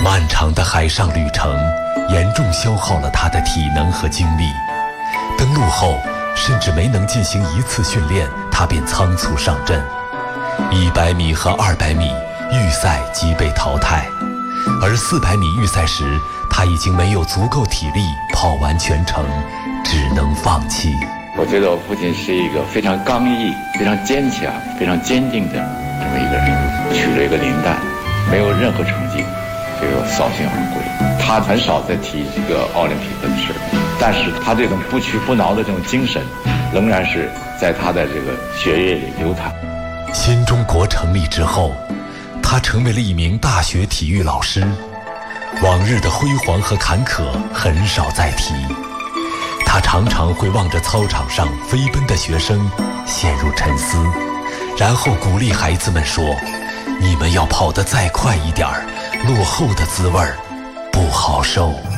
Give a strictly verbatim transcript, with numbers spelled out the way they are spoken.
漫长的海上旅程严重消耗了他的体能和精力，登陆后甚至没能进行一次训练，他便仓促上阵。一百米和二百米预赛即被淘汰，而四百米预赛时，他已经没有足够体力跑完全程，只能放弃。 我觉得我父亲是一个非常刚毅、非常坚强、非常坚定的这么一个人。取了一个林丹，没有任何成绩，这个扫兴而归。他很少在提这个奥林匹克的事，但是他这种不屈不挠的这种精神，仍然是在他的这个血液里流淌。 新中国成立之后，他成为了一名大学体育老师，往日的辉煌和坎坷很少再提。他常常会望着操场上飞奔的学生陷入沉思，然后鼓励孩子们说：你们要跑得再快一点儿，落后的滋味儿不好受。